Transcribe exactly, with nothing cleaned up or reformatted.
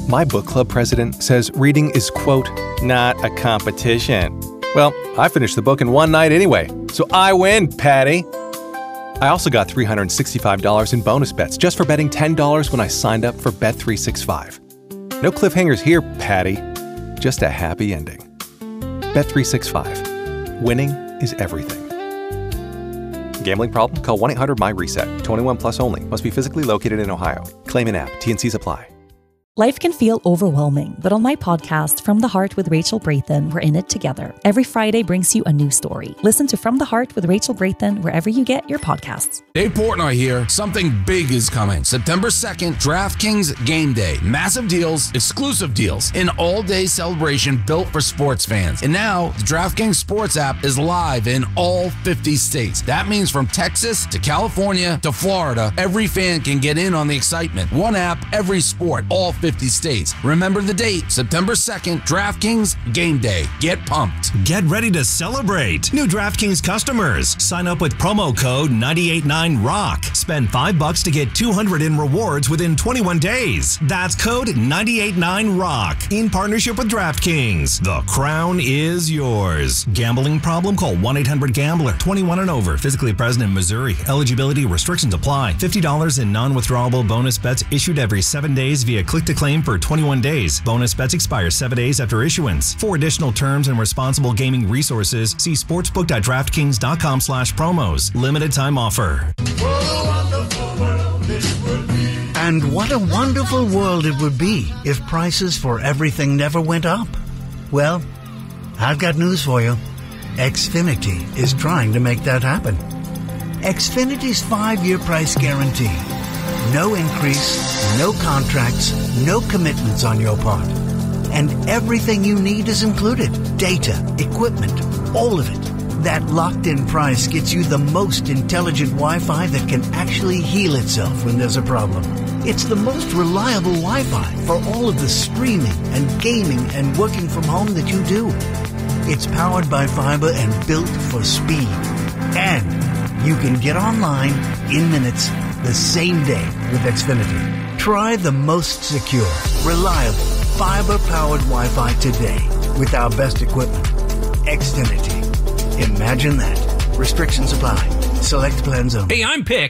My book club president says reading is, quote, not a competition. Well, I finished the book in one night anyway, so I win, Patty. I also got three hundred sixty-five dollars in bonus bets just for betting ten dollars when I signed up for Bet three sixty-five. No cliffhangers here, Patty. Just a happy ending. Bet three sixty-five. Winning is everything. Gambling problem? Call one eight hundred my reset. twenty-one plus only. Must be physically located in Ohio. Claim in app. T and C's apply. Life can feel overwhelming, but on my podcast, From the Heart with Rachel Brathen, we're in it together. Every Friday brings you a new story. Listen to From the Heart with Rachel Brathen wherever you get your podcasts. Dave Portnoy here. Something big is coming. September second, DraftKings Game Day. Massive deals, exclusive deals, an all-day celebration built for sports fans. And now, the DraftKings Sports app is live in all fifty states. That means from Texas to California to Florida, every fan can get in on the excitement. One app, every sport, all fifty states. Remember the date, September second, DraftKings Game Day. Get pumped. Get ready to celebrate. New DraftKings customers. Sign up with promo code nine eight nine rock. Spend five bucks to get two hundred in rewards within twenty-one days. That's code nine eight nine rock. In partnership with DraftKings. The crown is yours. Gambling problem? Call one eight hundred gambler. twenty-one and over. Physically present in Missouri. Eligibility restrictions apply. fifty dollars in non-withdrawable bonus bets issued every seven days via click to claim for twenty-one days. Bonus bets expire seven days after issuance. For additional terms and responsible gaming resources, see sportsbook.draftkings.com slash promos. Limited time offer. And what a wonderful world it would be if prices for everything never went up. Well, I've got news for you. Xfinity is trying to make that happen. Xfinity's five-year price guarantee. No increase, no contracts, no commitments on your part. And everything you need is included. Data, equipment, all of it. That locked-in price gets you the most intelligent Wi-Fi that can actually heal itself when there's a problem. It's the most reliable Wi-Fi for all of the streaming and gaming and working from home that you do. It's powered by fiber and built for speed. And you can get online in minutes the same day with Xfinity. Try the most secure, reliable, fiber-powered Wi-Fi today with our best equipment. Xfinity. Imagine that. Restrictions apply. Select plans only. Hey, I'm Pick,